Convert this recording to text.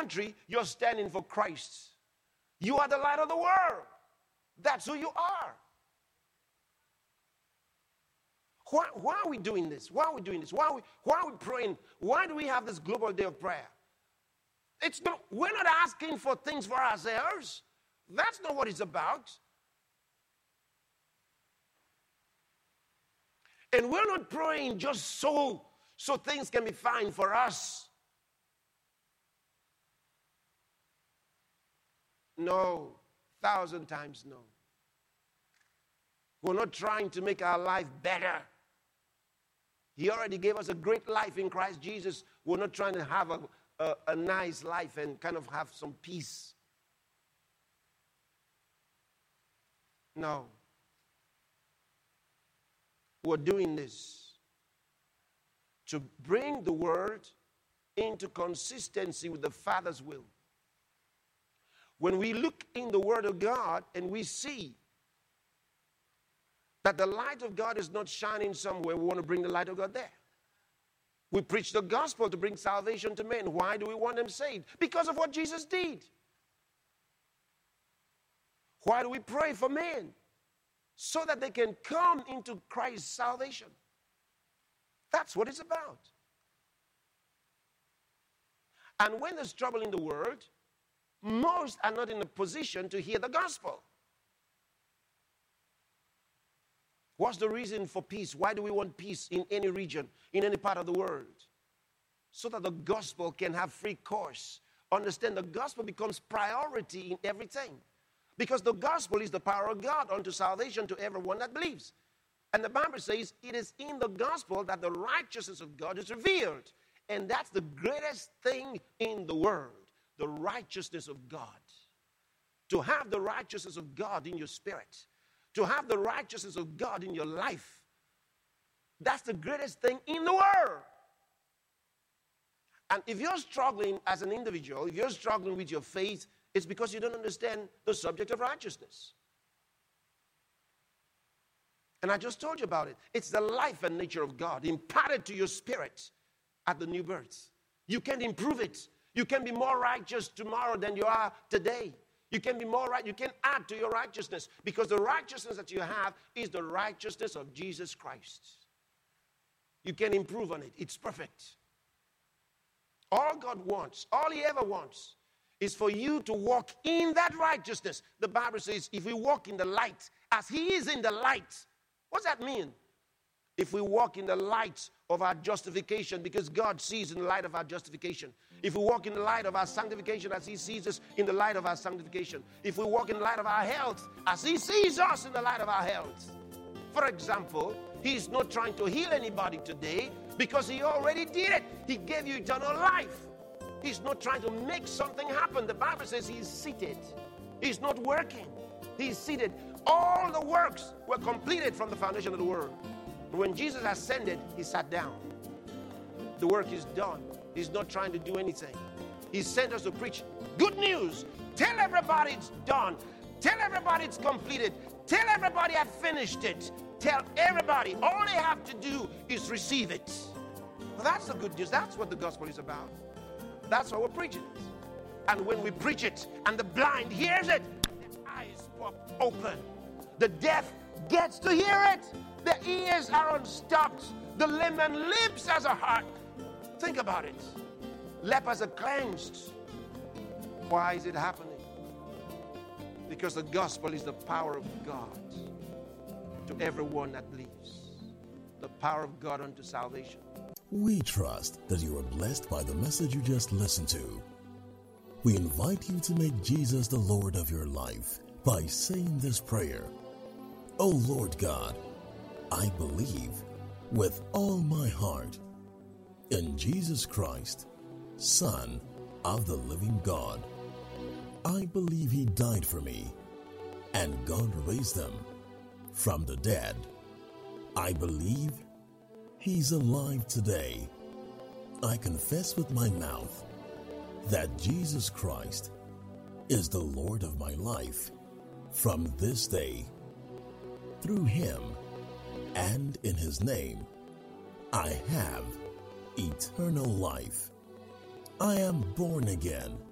country, you're standing for Christ. You are the light of the world. That's who you are. Why are we doing this? Why are we doing this? Why are we praying? Why do we have this global day of prayer? We're not asking for things for ourselves. That's not what it's about. And we're not praying just so things can be fine for us. No, 1,000 times no. We're not trying to make our life better. He already gave us a great life in Christ Jesus. We're not trying to have a nice life and kind of have some peace. No. We're doing this to bring the word into consistency with the Father's will. When we look in the Word of God and we see that the light of God is not shining somewhere, we want to bring the light of God there. We preach the gospel to bring salvation to men. Why do we want them saved? Because of what Jesus did. Why do we pray for men? So that they can come into Christ's salvation. That's what it's about. And when there's trouble in the world, most are not in a position to hear the gospel. What's the reason for peace? Why do we want peace in any region, in any part of the world? So that the gospel can have free course. Understand, the gospel becomes priority in everything. Because the gospel is the power of God unto salvation to everyone that believes. And the Bible says it is in the gospel that the righteousness of God is revealed. And that's the greatest thing in the world. The righteousness of God. To have the righteousness of God in your spirit. To have the righteousness of God in your life. That's the greatest thing in the world. And if you're struggling as an individual, if you're struggling with your faith, it's because you don't understand the subject of righteousness. And I just told you about it. It's the life and nature of God imparted to your spirit at the new birth. You can improve it. You can be more righteous tomorrow than you are today. You can be more right. You can add to your righteousness because the righteousness that you have is the righteousness of Jesus Christ. You can improve on it. It's perfect. All God wants, all He ever wants, is for you to walk in that righteousness. The Bible says if we walk in the light as He is in the light. What's that mean? If we walk in the light of our justification, because God sees in the light of our justification. If we walk in the light of our sanctification as He sees us in the light of our sanctification. If we walk in the light of our health as He sees us in the light of our health. For example, He's not trying to heal anybody today because He already did it. He gave you eternal life. He's not trying to make something happen. The Bible says He's seated. He's not working. He's seated. All the works were completed from the foundation of the world. When Jesus ascended, He sat down. The work is done. He's not trying to do anything. He sent us to preach good news. Tell everybody it's done. Tell everybody it's completed. Tell everybody I finished it. Tell everybody. All they have to do is receive it. Well, that's the good news. That's what the gospel is about. That's why we're preaching it. And when we preach it and the blind hears it, their eyes pop open. The deaf gets to hear it. The ears are unstopped. The limb and lips as a heart. Think about it. Lepers are cleansed. Why is it happening? Because the gospel is the power of God to everyone that believes. The power of God unto salvation. We trust that you are blessed by the message you just listened to. We invite you to make Jesus the Lord of your life by saying this prayer. O Lord God, I believe with all my heart in Jesus Christ, Son of the living God. I believe He died for me and God raised Him from the dead. I believe He's alive today. I confess with my mouth that Jesus Christ is the Lord of my life from this day. Through Him and in His name, I have eternal life. I am born again